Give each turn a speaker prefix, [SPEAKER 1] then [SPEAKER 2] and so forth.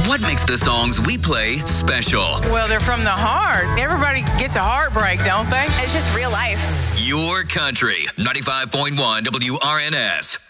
[SPEAKER 1] What makes the songs we play special?
[SPEAKER 2] Well, they're from the heart. Everybody gets a heartbreak, don't they?
[SPEAKER 3] It's just real life.
[SPEAKER 1] Your country. 95.1 WRNS.